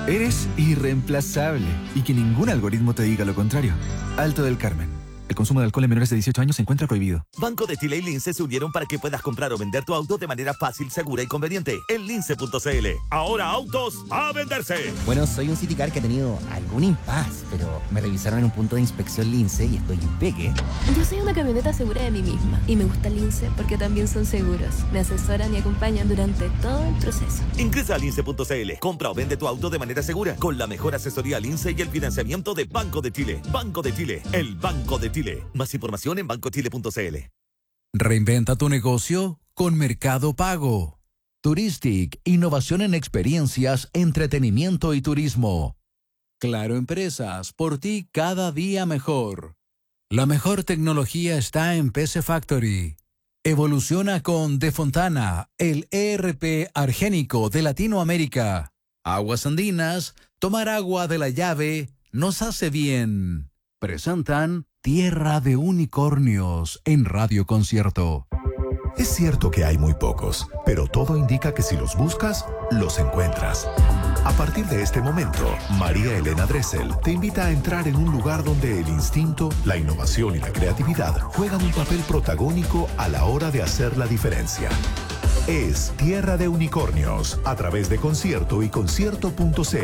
Eres irreemplazable y que ningún algoritmo te diga lo contrario. Alto del Carmen. El consumo de alcohol en menores de 18 años se encuentra prohibido. Banco de Chile y Lince se unieron para que puedas comprar o vender tu auto de manera fácil, segura y conveniente en lince.cl. Ahora autos a venderse. Bueno, soy un Citicar que ha tenido algún impasse, pero me revisaron en un punto de inspección Lince y estoy impeque. Yo soy una camioneta segura de mí misma y me gusta Lince porque también son seguros. Me asesoran y acompañan durante todo el proceso. Ingresa a lince.cl. Compra o vende tu auto de manera segura con la mejor asesoría Lince y el financiamiento de Banco de Chile. Banco de Chile, el Banco de Chile. Más información en bancochile.cl. Reinventa tu negocio con Mercado Pago. Turistic, innovación en experiencias, entretenimiento y turismo. Claro Empresas, por ti cada día mejor. La mejor tecnología está en PC Factory. Evoluciona con De Fontana, el ERP argénico de Latinoamérica. Aguas Andinas, tomar agua de la llave nos hace bien. Presentan Tierra de Unicornios en Radio Concierto. Es cierto que hay muy pocos, pero todo indica que si los buscas, los encuentras. A partir de este momento, María Elena Dressel te invita a entrar en un lugar donde el instinto, la innovación y la creatividad juegan un papel protagónico a la hora de hacer la diferencia. Es Tierra de Unicornios, a través de Concierto y Concierto.cl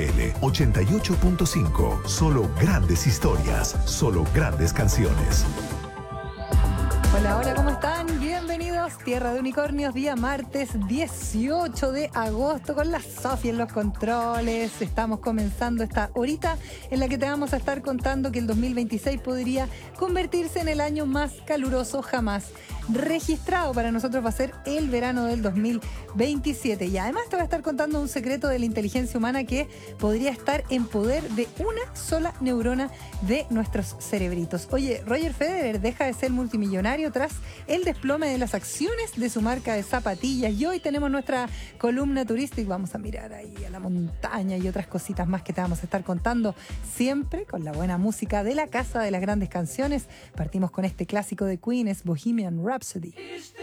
88.5. Solo grandes historias, solo grandes canciones. Hola, hola, ¿cómo están? Bienvenidos, Tierra de Unicornios, día martes 18 de agosto con la Sofía en los controles. Estamos comenzando esta horita en la que te vamos a estar contando que el 2026 podría convertirse en el año más caluroso jamás registrado. Para nosotros va a ser el verano del 2027. Y además te voy a estar contando un secreto de la inteligencia humana que podría estar en poder de una sola neurona de nuestros cerebritos. Oye, Roger Federer deja de ser multimillonario tras el desplome de las acciones de su marca de zapatillas. Y hoy tenemos nuestra columna turística. Vamos a mirar ahí a la montaña y otras cositas más que te vamos a estar contando, siempre con la buena música de la Casa de las Grandes Canciones. Partimos con este clásico de Queen, es Bohemian Rhapsody.